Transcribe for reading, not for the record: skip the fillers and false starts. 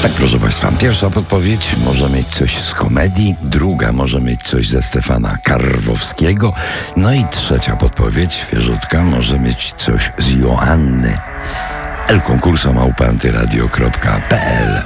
Tak, proszę Państwa, pierwsza podpowiedź może mieć coś z komedii, druga może mieć coś ze Stefana Karwowskiego, no i trzecia podpowiedź, świeżutka, może mieć coś z Joanny. elkonkurso@antyradio.pl